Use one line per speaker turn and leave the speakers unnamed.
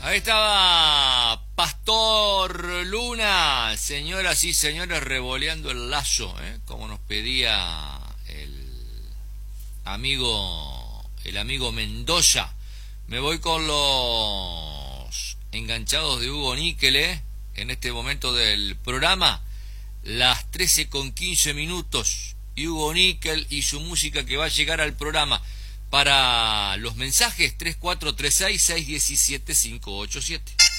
Ahí estaba Pastor Luna, señoras y señores, revoleando el lazo, como nos pedía el amigo Mendoza. Me voy con los enganchados de Hugo Níquel, en este momento del programa, las 13:15, y Hugo Níquel y su música que va a llegar al programa. Para los mensajes 3436-617-587.